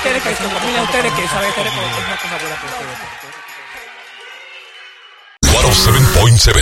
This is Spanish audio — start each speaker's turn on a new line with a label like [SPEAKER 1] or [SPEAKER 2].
[SPEAKER 1] ustedes que son familia de ustedes que saben hacer es una cosa buena por ustedes.
[SPEAKER 2] 107.7